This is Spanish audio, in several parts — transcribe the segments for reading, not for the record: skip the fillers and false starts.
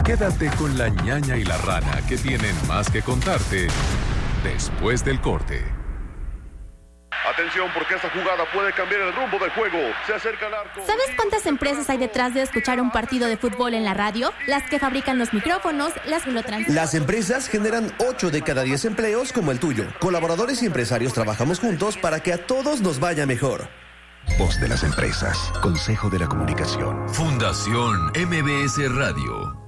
Quédate con la ñaña y la rana, que tienen más que contarte después del corte. Atención, porque esta jugada puede cambiar el rumbo del juego. Se acerca al arco. ¿Sabes cuántas empresas hay detrás de escuchar un partido de fútbol en la radio? Las que fabrican los micrófonos, las que lo transmiten. Las empresas generan 8 de cada 10 empleos como el tuyo. Colaboradores y empresarios trabajamos juntos para que a todos nos vaya mejor. Voz de las empresas. Consejo de la Comunicación. Fundación MBS Radio.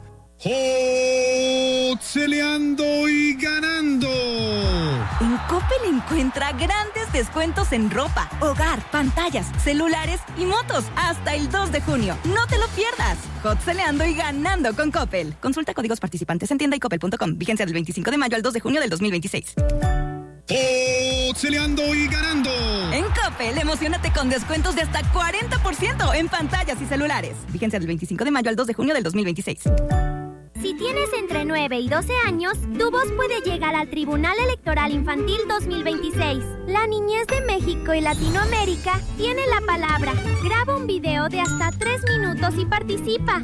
¡Celeando y ganando! En Coppel encuentra grandes descuentos en ropa, hogar, pantallas, celulares y motos hasta el 2 de junio. ¡No te lo pierdas! Celeando y ganando con Coppel. Consulta códigos participantes en tienda y coppel.com. Vigencia del 25 de mayo al 2 de junio del 2026. ¡Celeando y ganando! En Coppel, emocionate con descuentos de hasta 40% en pantallas y celulares. Vigencia del 25 de mayo al 2 de junio del 2026. Si tienes entre 9 y 12 años, tu voz puede llegar al Tribunal Electoral Infantil 2026. La niñez de México y Latinoamérica tiene la palabra. Graba un video de hasta 3 minutos y participa.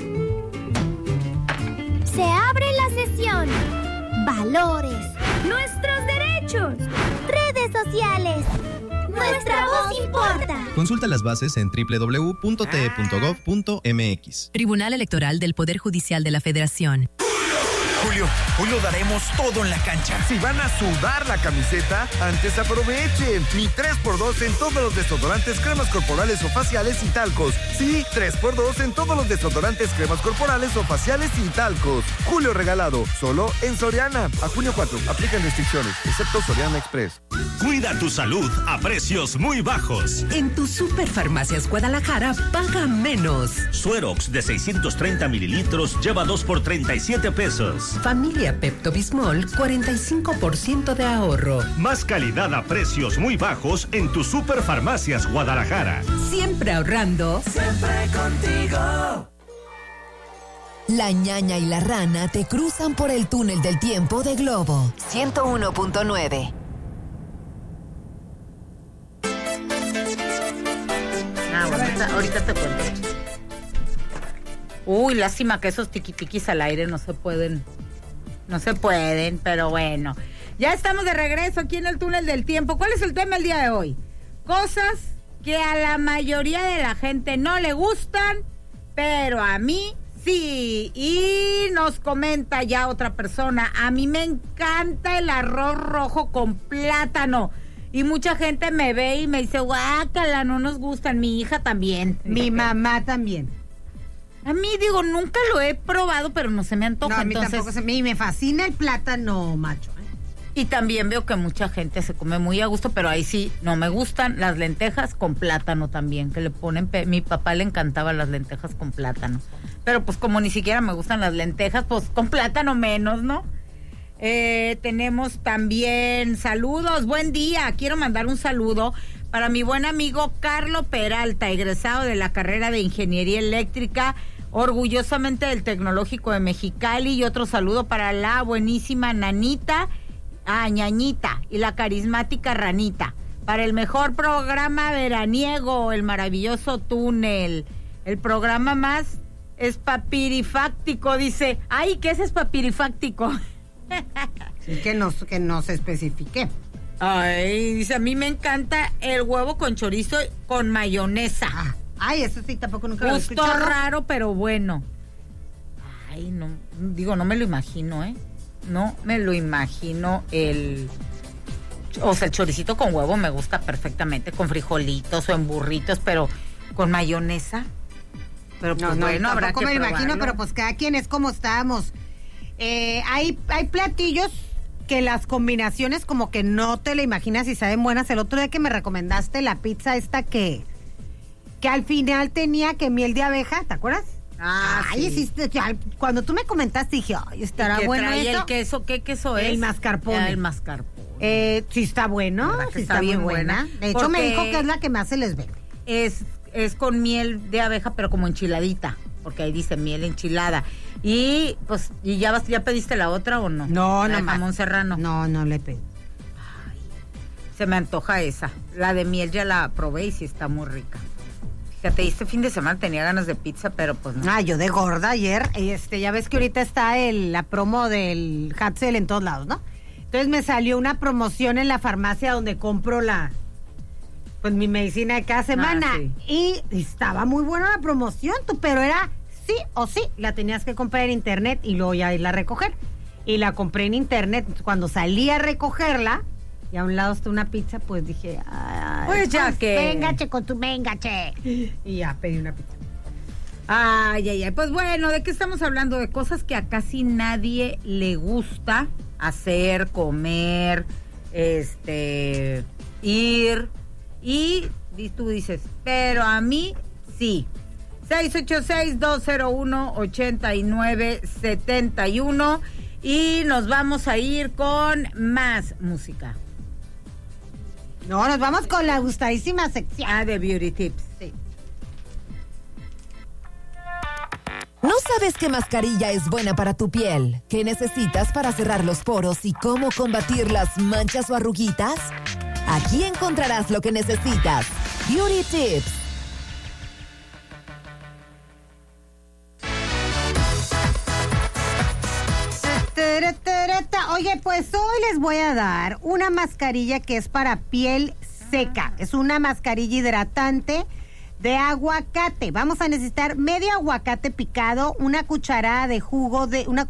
Se abre la sesión. Valores. Nuestros derechos. Redes sociales. Nuestra voz importa. Consulta las bases en www.te.gov.mx. Tribunal Electoral del Poder Judicial de la Federación. Julio, hoy lo daremos todo en la cancha. Si van a sudar la camiseta, antes aprovechen. Mi 3x2 en todos los desodorantes, cremas corporales o faciales y talcos. Sí, 3x2 en todos los desodorantes, cremas corporales o faciales y talcos. Julio regalado, solo en Soriana. A junio 4, aplican restricciones, excepto Soriana Express. Cuida tu salud a precios muy bajos. En tu Superfarmacias Guadalajara, paga menos. Suerox de 630 mililitros lleva 2 por 37 pesos. Familia Pepto-Bismol, 45% de ahorro. Más calidad a precios muy bajos en tu Superfarmacias Guadalajara. Siempre ahorrando. Siempre contigo. La ñaña y la rana te cruzan por el túnel del tiempo de Globo 101.9. Ahorita te cuento. Uy, lástima que esos tiquitiquis al aire no se pueden, pero bueno. Ya estamos de regreso aquí en el túnel del tiempo. ¿Cuál es el tema el día de hoy? Cosas que a la mayoría de la gente no le gustan, pero a mí sí. Y nos comenta ya otra persona: a mí me encanta el arroz rojo con plátano. Y mucha gente me ve y me dice, guácala, no nos gustan. Mi hija también. Mi mamá también. A mí, digo, nunca lo he probado, pero no se me antoja. No, a mí tampoco me fascina el plátano macho. Y también veo que mucha gente se come muy a gusto, pero ahí sí no me gustan las lentejas con plátano también, que le ponen, mi papá le encantaban las lentejas con plátano. Pero pues como ni siquiera me gustan las lentejas, pues con plátano menos, ¿no? Tenemos también saludos. Buen día, quiero mandar un saludo para mi buen amigo Carlos Peralta, egresado de la carrera de Ingeniería Eléctrica, orgullosamente del Tecnológico de Mexicali, y otro saludo para la buenísima Ñañita y la carismática Ranita, para el mejor programa veraniego, el maravilloso túnel, el programa más espapirifáctico, dice. Ay, ¿qué es espapirifáctico? Sí, que nos especifique. Ay, dice, a mí me encanta el huevo con chorizo con mayonesa. Ay, eso sí, tampoco nunca lo he escuchado. Gusto raro, pero bueno. Ay, no, digo, no me lo imagino, No me lo imagino el choricito con huevo me gusta perfectamente, con frijolitos o en burritos, pero con mayonesa. Pero pues bueno, habrá que probarlo. Me imagino, pero pues cada quien es como estábamos. Hay platillos que las combinaciones como que no te la imaginas y saben buenas. El otro día que me recomendaste la pizza esta que al final tenía que miel de abeja, ¿te acuerdas? Ay, sí. Cuando tú me comentaste dije, ay, estará bueno eso. El queso, ¿qué queso es? El mascarpone. El mascarpone. Sí está bueno, sí está bien buena. De hecho me dijo que es la que más se les vende. Es con miel de abeja, pero como enchiladita, porque ahí dice miel enchilada. Y pues, ¿ya pediste la otra o no? No, la jamón serrano. No le pedí. Ay, se me antoja esa. La de miel ya la probé y sí está muy rica. Fíjate, este fin de semana tenía ganas de pizza, pero pues no. Yo de gorda ayer, ya ves que ahorita está la promo del Hatzel en todos lados, ¿no? Entonces me salió una promoción en la farmacia donde compro mi medicina de cada semana. Sí. Y estaba muy buena la promoción, pero era sí o sí, la tenías que comprar en internet y luego ya irla a recoger. Y la compré en internet, cuando salí a recogerla, y a un lado está una pizza, pues dije, pues ya que... Véngache con tu véngache. Y ya pedí una pizza. Ay. Pues bueno, ¿de qué estamos hablando? De cosas que a casi nadie le gusta hacer, comer, ir. Y tú dices, pero a mí sí. 686-201-8971. Y nos vamos a ir con más música. No, nos vamos con la gustadísima sección de Beauty Tips. Sí. ¿No sabes qué mascarilla es buena para tu piel? ¿Qué necesitas para cerrar los poros y cómo combatir las manchas o arruguitas? Aquí encontrarás lo que necesitas. Beauty Tips. Oye, pues hoy les voy a dar una mascarilla que es para piel seca. Es una mascarilla hidratante de aguacate. Vamos a necesitar medio aguacate picado, una cucharadita de jugo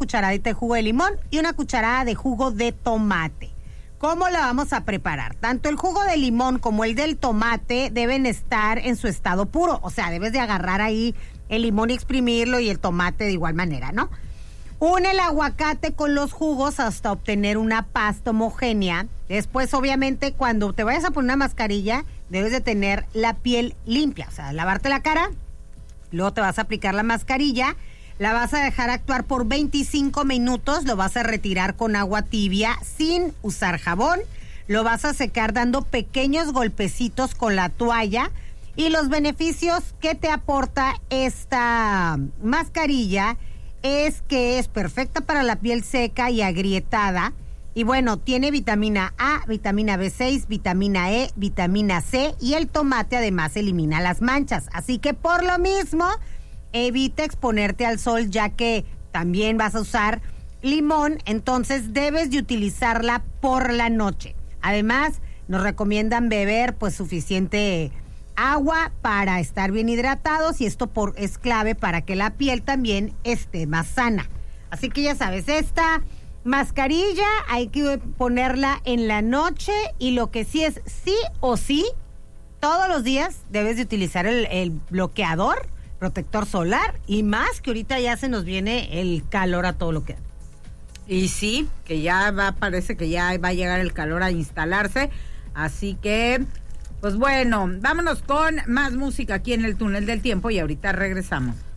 de limón y una cucharada de jugo de tomate. ¿Cómo la vamos a preparar? Tanto el jugo de limón como el del tomate deben estar en su estado puro. O sea, debes de agarrar ahí el limón y exprimirlo y el tomate de igual manera, ¿no? Une el aguacate con los jugos hasta obtener una pasta homogénea. Después, obviamente, cuando te vayas a poner una mascarilla, debes de tener la piel limpia. O sea, lavarte la cara, luego te vas a aplicar la mascarilla, la vas a dejar actuar por 25 minutos, lo vas a retirar con agua tibia sin usar jabón, lo vas a secar dando pequeños golpecitos con la toalla. Y los beneficios que te aporta esta mascarilla es que es perfecta para la piel seca y agrietada. Y bueno, tiene vitamina A, vitamina B6, vitamina E, vitamina C y el tomate además elimina las manchas. Así que por lo mismo, evita exponerte al sol ya que también vas a usar limón, entonces debes de utilizarla por la noche. Además, nos recomiendan beber pues suficiente agua para estar bien hidratados y esto es clave para que la piel también esté más sana. Así que ya sabes, esta mascarilla hay que ponerla en la noche y lo que sí es sí o sí, todos los días debes de utilizar el bloqueador, protector solar y más que ahorita ya se nos viene el calor a todo lo que da. Y sí, que parece que ya va a llegar el calor a instalarse, así que... Pues bueno, vámonos con más música aquí en el Túnel del Tiempo y ahorita regresamos.